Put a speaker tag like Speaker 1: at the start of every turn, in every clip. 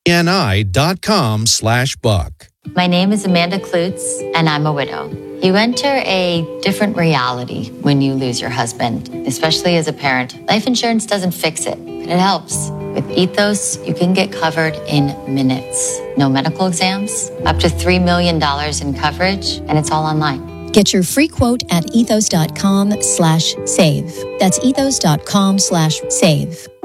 Speaker 1: BNI.com/buck.
Speaker 2: My name is Amanda Klutz, and I'm a widow. You enter a different reality when you lose your husband, especially as a parent. Life insurance doesn't fix it, but it helps. With Ethos, you can get covered in minutes. No medical exams, up to $3 million in coverage, and it's all online.
Speaker 3: Get your free quote at ethos.com/save. That's ethos.com/save.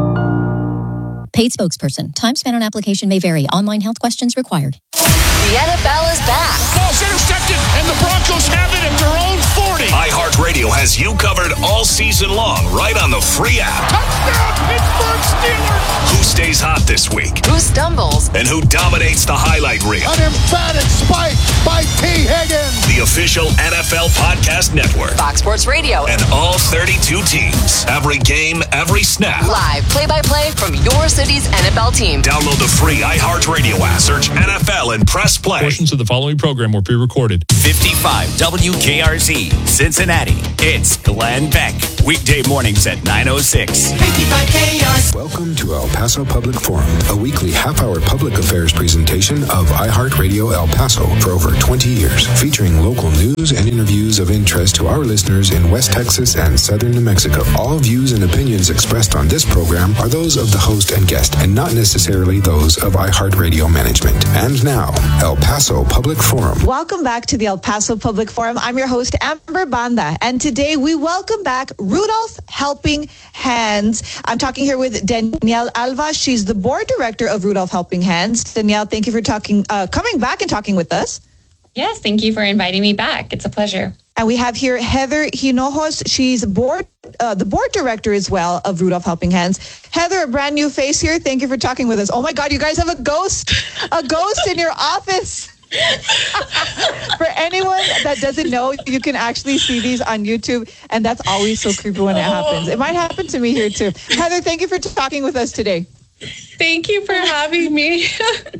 Speaker 3: Paid spokesperson. Time spent on application may vary. Online health questions required.
Speaker 4: The NFL is back.
Speaker 5: Ball's intercepted, and the Broncos have it at their own 40.
Speaker 6: iHeartRadio has you covered all season long, right on the free app.
Speaker 5: Touchdown, Pittsburgh Steelers.
Speaker 6: Who stays hot this week?
Speaker 4: Who stumbles?
Speaker 6: And who dominates the highlight reel?
Speaker 5: An emphatic spike by T. Higgins.
Speaker 6: The official NFL podcast network.
Speaker 4: Fox Sports Radio.
Speaker 6: And all 32 teams. Every game, every snap.
Speaker 4: Live play-by-play from your city's NFL team.
Speaker 6: Download the free iHeartRadio app. Search NFL and press play.
Speaker 7: Portions of the following program were pre-recorded.
Speaker 8: 55 WKRZ, Cincinnati. It's Glenn Beck. Weekday mornings at 9:06.
Speaker 9: 55 KRZ.
Speaker 10: Welcome to El Paso Public Forum, a weekly half-hour public affairs presentation of iHeartRadio El Paso for over 20 years, featuring local news and interviews of interest to our listeners in West Texas and southern New Mexico. All views and opinions expressed on this program are those of the host and guest, and not necessarily those of iHeartRadio management. And now, El Paso Public Forum.
Speaker 11: Welcome back to the El Paso Public Forum. I'm your host, Amber Banda, and today we welcome back Rudolph Helping Hands. I'm talking here with Danielle Alva. She's the board director of Rudolph Helping Hands. Danielle, thank you for coming back and talking with us.
Speaker 12: Yes, thank you for inviting me back. It's a pleasure.
Speaker 11: And we have here Heather Hinojos. She's the board director as well of Rudolph Helping Hands. Heather, a brand new face here. Thank you for talking with us. Oh my God, you guys have a ghost in your office. For anyone that doesn't know, you can actually see these on YouTube, and that's always so creepy when it happens. It might happen to me here too. Heather, thank you for talking with us today.
Speaker 12: Thank you for having me.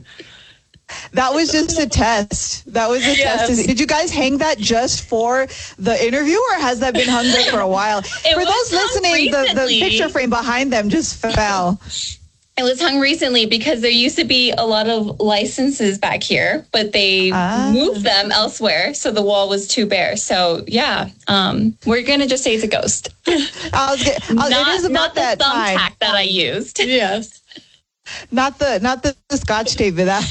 Speaker 11: That was just a test. Test. Did you guys hang that just for the interview, or has that been hung there for a while? For those listening, the picture frame behind them just fell.
Speaker 12: It was hung recently because there used to be a lot of licenses back here, but they moved them elsewhere, so the wall was too bare. So yeah, we're gonna just say it's a ghost.
Speaker 11: It is about that
Speaker 12: thumbtack that I used. Yes,
Speaker 11: not the Scotch tape, but that.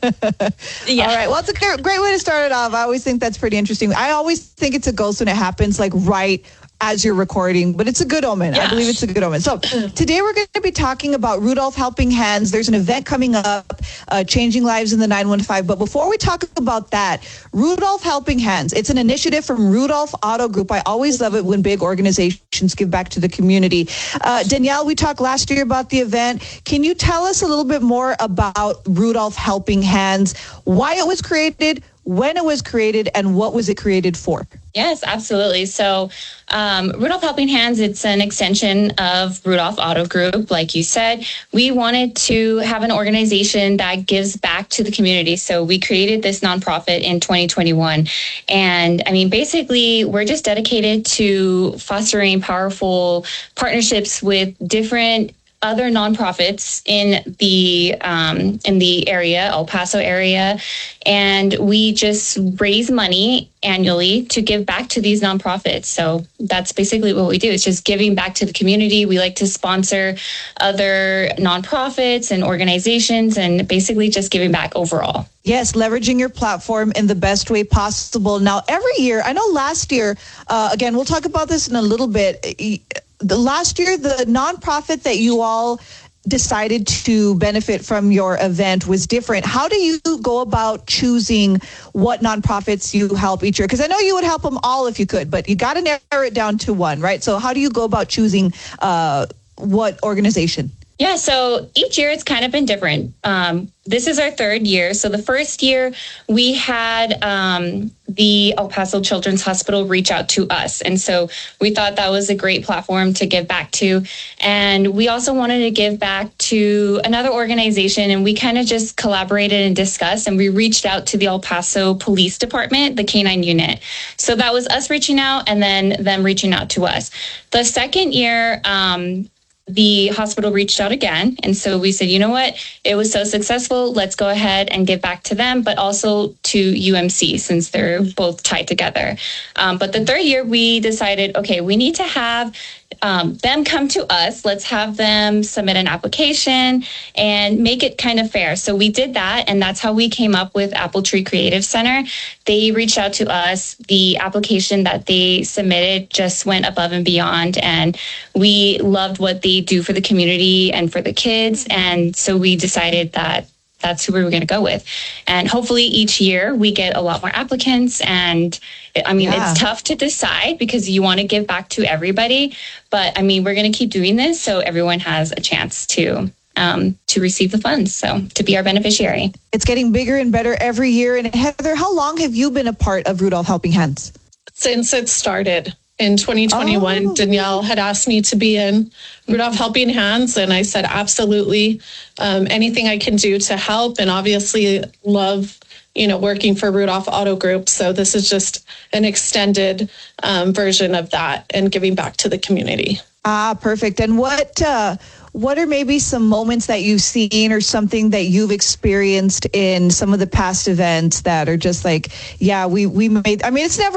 Speaker 11: Yeah. All right. Well, it's a great way to start it off. I always think that's pretty interesting. I always think it's a ghost when it happens like right as you're recording, but it's a good omen. Yeah. I believe it's a good omen. So today we're going to be talking about Rudolph Helping Hands. There's an event coming up, Changing Lives in the 915. But before we talk about that, Rudolph Helping Hands, it's an initiative from Rudolph Auto Group. I always love it when big organizations give back to the community. Danielle, we talked last year about the event. Can you tell us a little bit more about Rudolph Helping Hands, why it was created, when it was created, and what was it created for?
Speaker 12: Yes, absolutely. So Rudolph Helping Hands, it's an extension of Rudolph Auto Group. Like you said, we wanted to have an organization that gives back to the community. So we created this nonprofit in 2021. And I mean, basically, we're just dedicated to fostering powerful partnerships with different other nonprofits in the area, El Paso area, and we just raise money annually to give back to these nonprofits. So that's basically what we do. It's just giving back to the community. We like to sponsor other nonprofits and organizations, and basically just giving back overall.
Speaker 11: Yes, leveraging your platform in the best way possible. Now, every year, I know last year, again, we'll talk about this in a little bit. Last year, the nonprofit that you all decided to benefit from your event was different. How do you go about choosing what nonprofits you help each year? Because I know you would help them all if you could, but you got to narrow it down to one, right? So how do you go about choosing what organization?
Speaker 12: Yeah, so each year it's kind of been different. This is our third year. So the first year we had the El Paso Children's Hospital reach out to us. And so we thought that was a great platform to give back to. And we also wanted to give back to another organization, and we kind of just collaborated and discussed, and we reached out to the El Paso Police Department, the K-9 unit. So that was us reaching out and then them reaching out to us. The second year, the hospital reached out again. And so we said, you know what? It was so successful. Let's go ahead and give back to them, but also to UMC since they're both tied together. But the third year, we decided, okay, we need to have them come to us. Let's have them submit an application and make it kind of fair. So we did that. And that's how we came up with Apple Tree Creative Center. They reached out to us. The application that they submitted just went above and beyond. And we loved what they do for the community and for the kids. And so we decided that that's who we were going to go with. And hopefully each year we get a lot more applicants. And I mean, It's tough to decide because you want to give back to everybody. But I mean, we're going to keep doing this so everyone has a chance to receive the funds. So to be our beneficiary.
Speaker 11: It's getting bigger and better every year. And Heather, how long have you been a part of Rudolph Helping Hands?
Speaker 9: Since it started. In 2021, Danielle had asked me to be in Rudolph Helping Hands, and I said, absolutely, anything I can do to help, and obviously love, working for Rudolph Auto Group. So this is just an extended version of that and giving back to the community.
Speaker 11: Perfect. And what are maybe some moments that you've seen or something that you've experienced in some of the past events that are just like, we made, I mean, it's never